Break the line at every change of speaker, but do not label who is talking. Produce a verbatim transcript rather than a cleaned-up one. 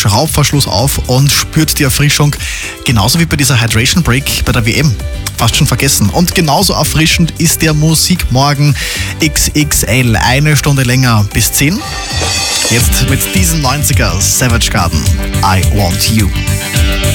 Schraubverschluss auf und spürt die Erfrischung. Genauso wie bei dieser Hydration Break bei der W M. Fast schon vergessen. Und genauso erfrischend ist der Musikmorgen X X L. Eine Stunde länger bis zehn. Jetzt mit diesen neunziger Savage Garden. I Want You.